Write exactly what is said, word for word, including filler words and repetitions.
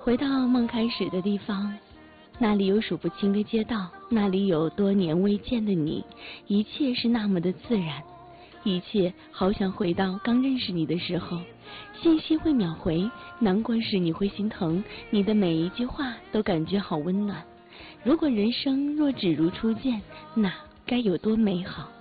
回到梦开始的地方，那里有数不清的街道，那里有多年未见的你，一切是那么的自然，一切好想回到刚认识你的时候。信息会秒回，难过时你会心疼，你的每一句话都感觉好温暖。如果人生若只如初见，那该有多美好。